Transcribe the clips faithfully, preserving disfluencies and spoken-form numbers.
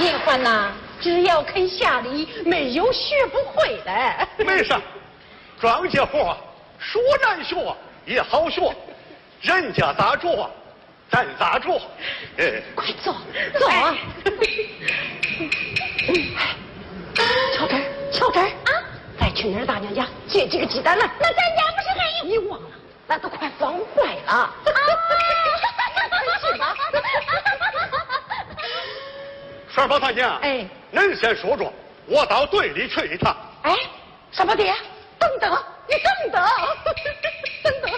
银环呐，只要肯下力，没有学不会的。 没事，庄稼活说难学也好学，人家咋着，咱咋着。哎， 快走走啊！乔根，乔根啊！再去你儿大娘家借几个鸡蛋来。那咱家不是还有？你忘了？那都快放坏了。啊！快去吧。 双胞胎娘， 哎， 恁先说着，我到队里去一趟。 哎，双胞爹，等等，你等等，等等。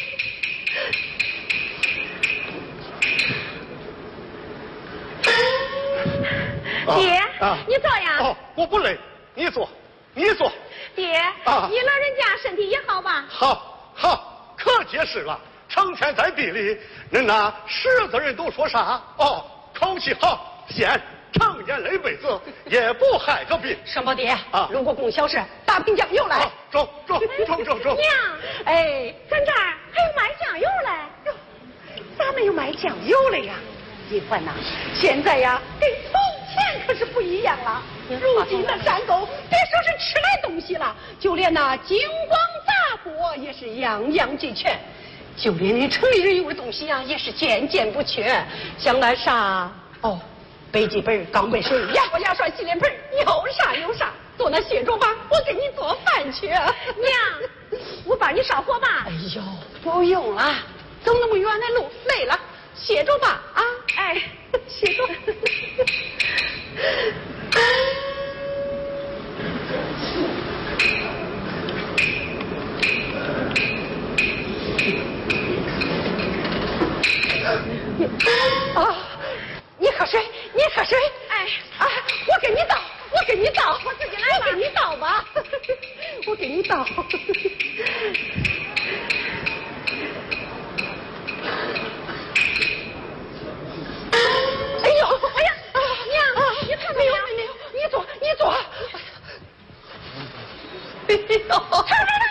爹， 啊、 你坐呀。 哦，我不累，你坐，你坐。 爹， 啊， 你老人家身体也好吧？ 好，好，可结实了。成天在地里，恁那十个人都说啥？哦，口气好，闲，成年累辈子也不害个病。 双胞爹啊， 如果供小事，大饼酱油来。 好，走走走走走。 娘， 哎， 咱这儿还有卖酱油嘞。 哟，咋没有卖酱油了呀？银环呐，现在呀，跟从前可是不一样了。如今的山沟，别说是吃来东西了，就连那金光杂货也是样样俱全，就连那城里人用的东西呀、啊，也是件件不缺。像那啥，哦，笔记本、钢笔水、牙膏、牙刷、洗脸盆，有啥有啥。做那卸妆吧，我给你做饭去。 娘，我帮你烧火吧。 哎呦，不用了，走那么远的路，累了。歇着吧，啊，哎，歇着。啊，你喝水，你喝水。 哎， 啊，我给你倒，我给你倒， 我自己来吧。 我给你倒吧，我给你倒。哎呦，哎呀， 娘，你看没有？ 没有，没有，你坐，你坐。哎呦，